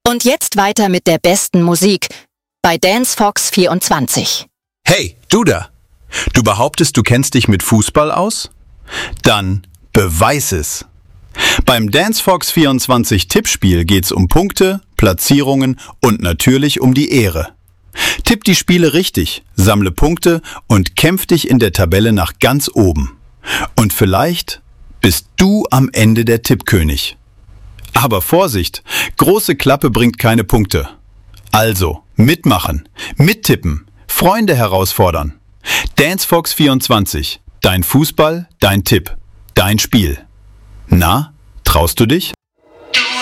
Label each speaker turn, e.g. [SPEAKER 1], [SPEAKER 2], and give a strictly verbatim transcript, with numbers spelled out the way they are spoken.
[SPEAKER 1] Und jetzt weiter mit der besten Musik bei Dance Fox vierundzwanzig.
[SPEAKER 2] Hey, du da! Du behauptest, du kennst dich mit Fußball aus? Dann beweis es! Beim Dance Fox vierundzwanzig Tippspiel geht's um Punkte, Platzierungen und natürlich um die Ehre. Tipp die Spiele richtig, sammle Punkte und kämpf dich in der Tabelle nach ganz oben. Und vielleicht bist du am Ende der Tippkönig. Aber Vorsicht, große Klappe bringt keine Punkte. Also, mitmachen, mittippen, Freunde herausfordern. Dance Fox vierundzwanzig, dein Fußball, dein Tipp, dein Spiel. Na, traust du dich?